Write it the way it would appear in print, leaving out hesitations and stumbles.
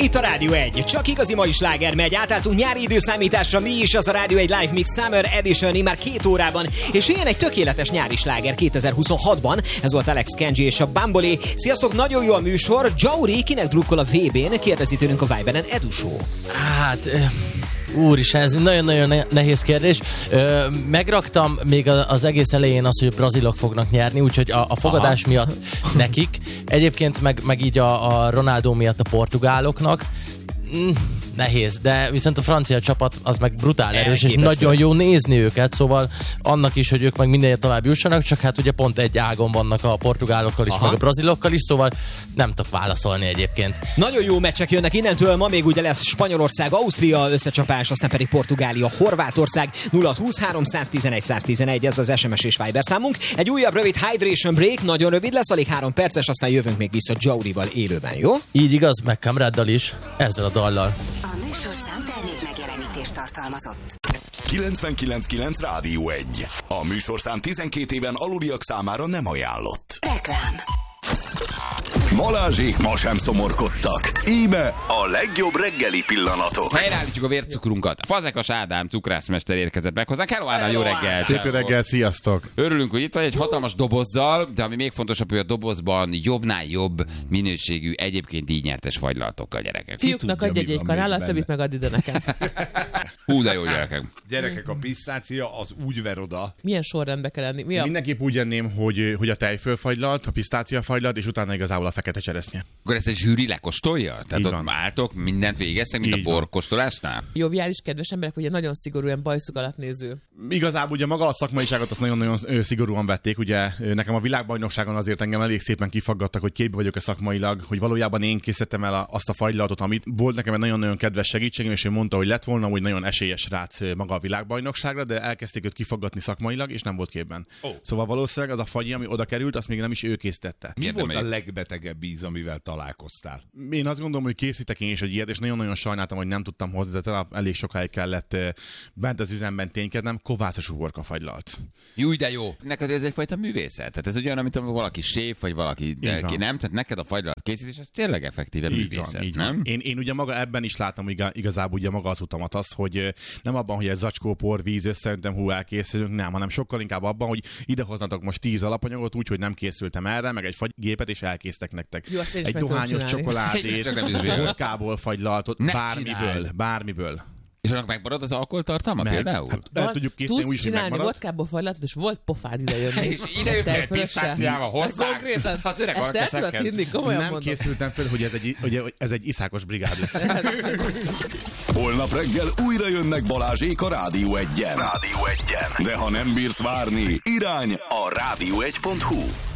Itt a Rádió 1. Csak igazi mai sláger megy. Átálltunk nyári időszámításra. Mi is az a Rádió 1 Live Mix Summer Edition már 2 órában. És ilyen egy tökéletes nyári sláger 2026-ban. Ez volt Alex Kenji és a Bambolé. Sziasztok, nagyon jó a műsor. Jauri, kinek drukkol a VB-n? Kérdezi tőlünk a Viberen Edusó. Hát... Úristen, ez nagyon-nagyon nehéz kérdés. Megraktam még az egész elején azt, hogy a brazilok fognak nyerni, úgyhogy a fogadás miatt nekik. Egyébként meg így a Ronaldo miatt a portugáloknak. Nehéz, de viszont a francia csapat az meg brutál erős, és nagyon jó nézni őket, szóval annak is, hogy ők meg mindenért tovább jussanak, csak hát ugye pont egy ágon vannak a portugálokkal is, meg a brazilokkal is, szóval nem tudok válaszolni egyébként. Nagyon jó meccsek jönnek innentől, ma még ugye lesz Spanyolország, Ausztria összecsapás, aztán pedig Portugália, Horvátország 0-20-3-111-111, ez az SMS és Viber számunk. Egy újabb rövid hydration break, nagyon rövid lesz, alig 3 perces, aztán jövünk még vissza Jaurival élőben, jó? Így igaz, meg Kamráddal is, ezzel a dallal. A műsorszám termék megjelenítést tartalmazott. 99.9 Rádió 1. A műsorszám 12 éven aluliak számára nem ajánlott. Reklám. Balázsék ma sem szomorkodtak. Íme a legjobb reggeli pillanatok. Helyreállítjuk a vércukrunkat. Fazekas Ádám cukrászmester érkezett meg hozzánk. Hello Ádám, jó reggel! Szép reggel, sziasztok! Örülünk, hogy itt vagy egy hatalmas dobozzal, de ami még fontosabb, hogy a dobozban jobbnál jobb minőségű, egyébként így nyertes fagylatokkal, gyerekek. Fiúknak adj egy kanálat, többit meg add ide nekem. Hú, de jó gyerekek. Gyerekek, a pisztácia az úgy ver oda. Milyen sorrendbe kell lenni? Mindenképp úgy enném, hogy a tejfölfagylalt, a pisztáciafagylalt, és utána igazából a fekete cseresznye. Akkor ezt a zsűri lekóstolja? Tehát ott álltok, mindent végeztek, mint a borkóstolásnál? Joviális, kedves emberek, ugye nagyon szigorúan bajszuk alatt néző. Igazából ugye maga a szakmaiságot azt nagyon-nagyon szigorúan vették. Ugye nekem a világbajnokságon azért engem elég szépen kifaggattak, hogy képbe vagyok-e szakmailag, hogy valójában én készítettem el azt a fagylaltot, amit volt nekem egy nagyon-nagyon kedves segítségem, és ő mondta, hogy lett volna, hogy nagyon esélyes rác maga a világbajnokságra, de elkezdték őt kifaggatni szakmailag, és nem volt képben. Szóval valószínűleg az a fagyi, ami oda került, azt még nem is ő készítette. Mi volt a legbetegebb íz, amivel találkoztál? Én azt gondolom, hogy készítek én is egy ilyet, és nagyon-nagyon sajnáltam, hogy nem tudtam hozni, de talán elég sokáig kellett bent az üzemben ténykednem, kovászos uborka fagylalt. Jó, de jó. Neked ez egyfajta művészet. Tehát ez olyan, amit valaki séf, vagy valaki nem. Tehát neked a fagylalt készítés, ez tényleg effektíve művészet, így nem? Én ugye maga ebben is látom igazából ugye maga az utamat az, hogy nem abban, hogy egy zacskó por, víz összeöntem, elkészülünk, nem, hanem sokkal inkább abban, hogy idehoznatok most 10 alapanyagot úgy, hogy nem készültem erre, meg egy fagygépet, és elkésztek nektek. Jó, egy dohányos csokoládét, vodkából fagylaltot, bármiből. És annak megmarad az alkoholtartalma például? Hát, tudjuk készíteni úgy, hogy megmarad. vodkából fagylatot, és volt pofád idejönni. És idejött egy pisztáciával hozzánk. Az öreg alkeszekkel. Nem készültem fel, hogy ez egy iszákos brigád lesz. Holnap reggel újra jönnek Balázsék a Rádió 1-en. De ha nem bírsz várni, irány a rádió1.hu.